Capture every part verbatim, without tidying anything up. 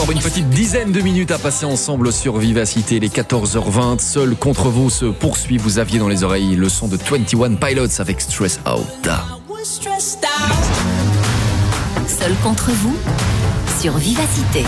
Encore une petite dizaine de minutes à passer ensemble sur Vivacité, les quatorze heures vingt. Seul contre vous se poursuit. Vous aviez dans les oreilles le son de vingt et un Pilots avec Stress Out. Seul contre vous sur Vivacité.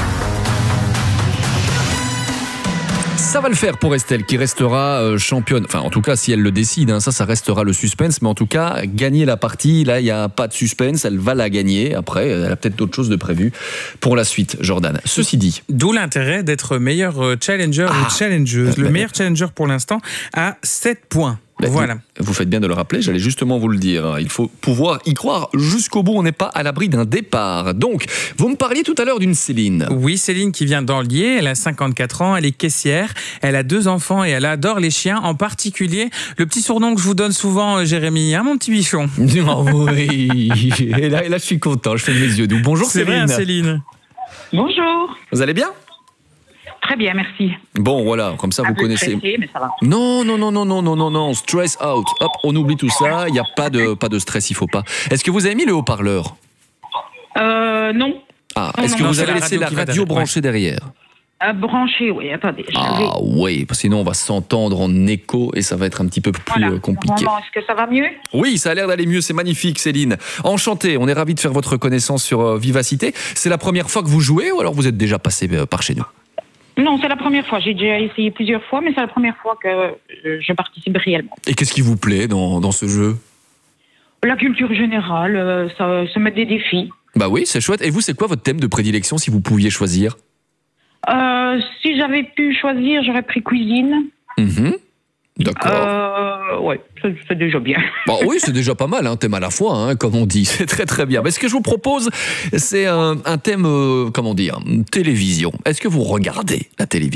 Ça va le faire pour Estelle qui restera euh, championne. Enfin, en tout cas, si elle le décide, hein, ça, ça restera le suspense. Mais en tout cas, gagner la partie, là, il n'y a pas de suspense. Elle va la gagner. Après, elle a peut-être d'autres choses de prévues pour la suite, Jordan. Ceci dit. D'où l'intérêt d'être meilleur challenger ah, ou challengeuse. Le bah, meilleur challenger pour l'instant a sept points. Bah, voilà. Vous, vous faites bien de le rappeler, j'allais justement vous le dire. Il faut pouvoir y croire jusqu'au bout, on n'est pas à l'abri d'un départ. Donc, vous me parliez tout à l'heure d'une Céline. Oui, Céline qui vient d'Anlier, elle a cinquante-quatre ans, elle est caissière, elle a deux enfants et elle adore les chiens, en particulier le petit surnom que je vous donne souvent, Jérémy, hein, mon petit bichon. Oh oui, et là, et là je suis content, je fais mes yeux doux. Bonjour C'est Céline. C'est vrai, Céline. Bonjour. Vous allez bien ? Très bien, merci. Bon, voilà, comme ça, Un vous peu connaissez. Stressé, mais ça va. Non, non, non, non, non, non, non, non, stress out. Hop, on oublie tout ça, il n'y a pas de, pas de stress, il ne faut pas. Est-ce que vous avez mis le haut-parleur ? Euh, non. Ah, non, est-ce non, que non, vous avez la laissé radio la qui va radio derrière, branchée ouais. derrière ? À brancher, oui, attendez. Je Ah vais... oui, parce que sinon on va s'entendre en écho et ça va être un petit peu plus Voilà. euh, compliqué. Normalement, est-ce que ça va mieux ? Oui, ça a l'air d'aller mieux, c'est magnifique Céline. Enchanté, on est ravis de faire votre connaissance sur euh, Vivacité. C'est la première fois que vous jouez ou alors vous êtes déjà passé euh, par chez nous ? Non, c'est la première fois. J'ai déjà essayé plusieurs fois, mais c'est la première fois que euh, je participe réellement. Et qu'est-ce qui vous plaît dans, dans ce jeu ? La culture générale, euh, ça, se mettre des défis. Bah oui, c'est chouette. Et vous, c'est quoi votre thème de prédilection si vous pouviez choisir ? Euh, si j'avais pu choisir, j'aurais pris cuisine. Mmh. D'accord. Euh, ouais, c'est, c'est déjà bien. Bon, oui, c'est déjà pas mal, un thème à la fois, hein, comme on dit. C'est très très bien. Mais ce que je vous propose, c'est un, un thème, euh, comment dire, télévision. Est-ce que vous regardez la télévision ?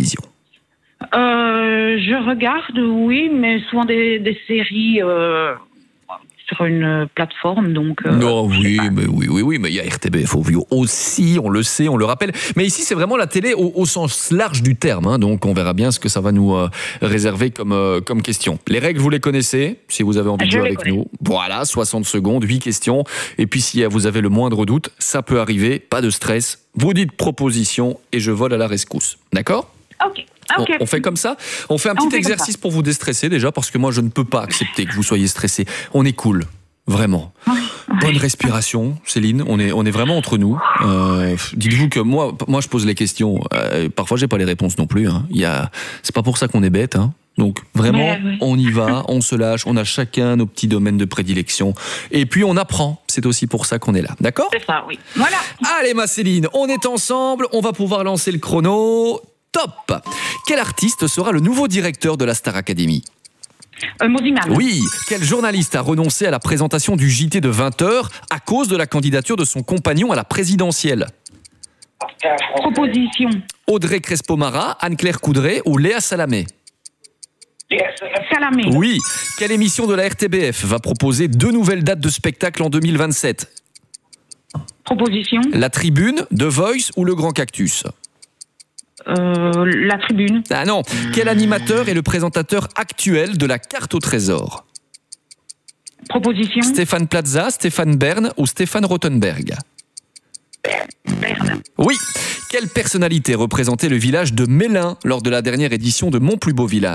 Euh, je regarde, oui, mais souvent des, des séries euh, sur une plateforme, donc... Euh, non, oui, mais oui, oui, oui, mais il y a R T B F aussi, on le sait, on le rappelle. Mais ici, c'est vraiment la télé au, au sens large du terme, hein, donc on verra bien ce que ça va nous euh, réserver comme, euh, comme question. Les règles, vous les connaissez, si vous avez envie de Je jouer les avec connais. nous. Voilà, soixante secondes, huit questions. Et puis, si vous avez le moindre doute, ça peut arriver, pas de stress. Vous dites proposition et je vole à la rescousse. D'accord ? Ok. Ok. On, on fait comme ça. On fait un petit On fait exercice pour vous déstresser déjà, parce que moi, je ne peux pas accepter que vous soyez stressé. On est cool, vraiment. Bonne respiration, Céline. On est, on est vraiment entre nous. Euh, dites-vous que moi, moi, je pose les questions. Euh, parfois, j'ai pas les réponses non plus. Hein. Il y a, c'est pas pour ça qu'on est bête. Hein. Donc, vraiment, Mais, oui. on y va, on se lâche. On a chacun nos petits domaines de prédilection. Et puis, on apprend. C'est aussi pour ça qu'on est là. D'accord ? C'est ça, oui. Voilà. Allez, ma Céline, on est ensemble. On va pouvoir lancer le chrono. Top ! Quel artiste sera le nouveau directeur de la Star Academy ? Euh, Mosiman. Oui. Quel journaliste a renoncé à la présentation du J T de vingt heures à cause de la candidature de son compagnon à la présidentielle ? Proposition. Audrey Crespo-Mara, Anne-Claire Coudray ou Léa Salamé ? Salamé. Oui. Quelle émission de la R T B F va proposer deux nouvelles dates de spectacle en deux mille vingt-sept ? Proposition. La Tribune, The Voice ou Le Grand Cactus ? Euh, la Tribune. Ah non. Quel animateur est le présentateur actuel de la carte au trésor ? Proposition. Stéphane Plaza, Stéphane Bern ou Stéphane Rothenberg ? Berne. Oui. Quelle personnalité représentait le village de Mélin lors de la dernière édition de Mon plus beau village ?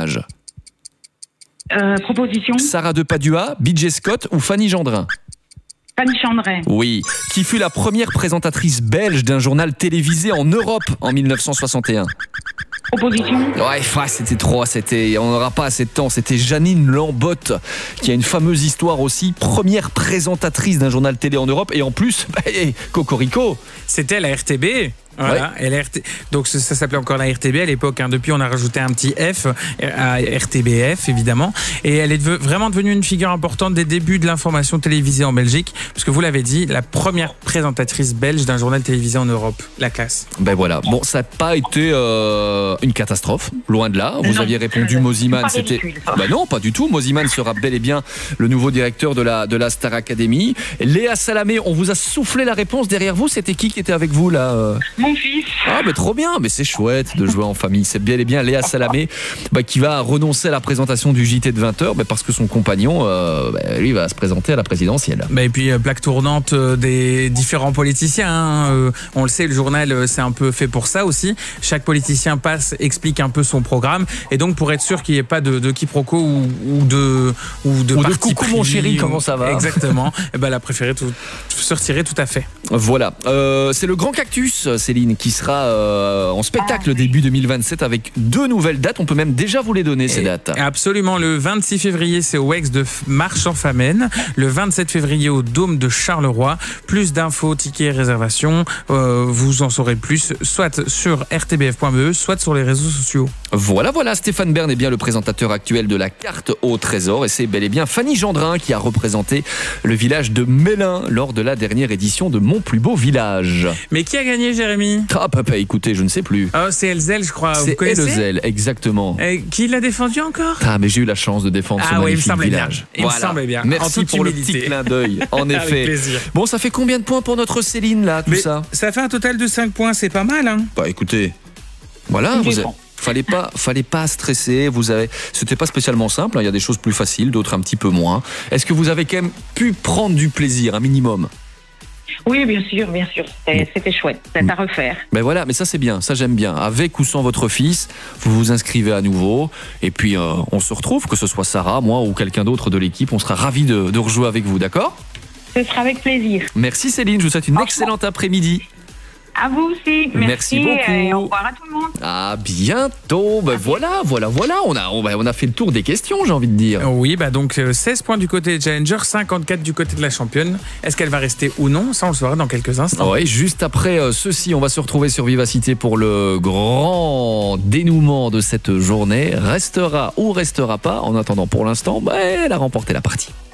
Euh, proposition. Sarah de Padua, B J Scott ou Fanny Gendrin ? Fanny Chandray. Oui. Qui fut la première présentatrice belge d'un journal télévisé en Europe en mille neuf cent soixante et un ? Proposition. Ouais, enfin, c'était trop, c'était, on n'aura pas assez de temps. C'était Janine Lambotte, qui a une fameuse histoire aussi, première présentatrice d'un journal télé en Europe, et en plus, bah, hey, Cocorico. C'était la R T B. Voilà. Ouais. Et la R T... Donc ça, ça s'appelait encore la R T B à l'époque. Hein. Depuis, on a rajouté un petit F à R T B F, évidemment. Et elle est de... vraiment devenue une figure importante des débuts de l'information télévisée en Belgique. Parce que vous l'avez dit, la première présentatrice belge d'un journal télévisé en Europe. La classe. Ben voilà. Bon, ça n'a pas été euh, une catastrophe, loin de là. Vous Non. aviez répondu Mosiman. Pas C'était. ridicule, ça. Ben non, pas du tout. Mosiman sera bel et bien le nouveau directeur de la, de la Star Academy. Léa Salamé, on vous a soufflé la réponse derrière vous. C'était qui qui était avec vous là ? Mon mon fils. Ah, mais trop bien, mais c'est chouette de jouer en famille. C'est bien et bien Léa Salamé bah, qui va renoncer à la présentation du J T de vingt heures bah, parce que son compagnon, euh, bah, lui, va se présenter à la présidentielle. Bah, et puis, euh, plaque tournante euh, des différents politiciens. Hein. Euh, on le sait, le journal, euh, c'est un peu fait pour ça aussi. Chaque politicien passe, explique un peu son programme. Et donc, pour être sûr qu'il n'y ait pas de, de quiproquo ou, ou de ou de, ou parti de coucou pris, mon chéri, comment ça va? Exactement. Et bah, elle a préféré tout, se retirer tout à fait. Voilà. Euh, c'est le Grand Cactus, Céline, qui sera euh, en spectacle début deux mille vingt-sept avec deux nouvelles dates. On peut même déjà vous les donner, ces dates. Absolument. Le vingt-six février, c'est au Wex de Marche-en-Famenne. Le vingt-sept février, au Dôme de Charleroi. Plus d'infos, tickets et réservations, euh, vous en saurez plus, soit sur r t b f point b e, soit sur les réseaux sociaux. Voilà, voilà. Stéphane Bern est bien le présentateur actuel de la carte au trésor. Et c'est bel et bien Fanny Gendrin qui a représenté le village de Mélin lors de la dernière édition de Mon plus beau village. Mais qui a gagné, Jérémy? Ah, papa, écoutez, je ne sais plus. Oh, c'est Elzel, je crois. C'est Elzel, exactement. Et qui l'a défendu encore? Ah, mais j'ai eu la chance de défendre ah, ce oui, magnifique village. Il voilà. me semblait bien. Merci pour humilité. le petit clin d'œil, en effet. Avec plaisir. Bon, ça fait combien de points pour notre Céline, là, tout mais ça? Ça fait un total de cinq points, c'est pas mal, hein? Bah, écoutez, voilà, vous avez... Fallait pas, fallait pas stresser. Vous avez, c'était pas spécialement simple. Il y a des choses plus faciles, d'autres un petit peu moins. Est-ce que vous avez quand même pu prendre du plaisir, un minimum? Oui, bien sûr, bien sûr. C'était, c'était chouette. C'est à refaire. Ben voilà, mais ça c'est bien, ça j'aime bien. Avec ou sans votre fils, vous vous inscrivez à nouveau. Et puis euh, on se retrouve, que ce soit Sarah, moi ou quelqu'un d'autre de l'équipe. On sera ravis de, de rejouer avec vous, d'accord? Ce sera avec plaisir. Merci Céline, je vous souhaite une excellente après-midi. À vous aussi. Merci, Merci beaucoup. Et au revoir à tout le monde. À bientôt. Ben voilà, voilà, voilà. On a, on, on a fait le tour des questions, j'ai envie de dire. Oui, bah donc seize points du côté des Challenger, cinquante-quatre du côté de la championne. Est-ce qu'elle va rester ou non? Ça, on le saura dans quelques instants. Oui, juste après euh, ceci, on va se retrouver sur Vivacité pour le grand dénouement de cette journée. Restera ou restera pas. En attendant, pour l'instant, bah, elle a remporté la partie.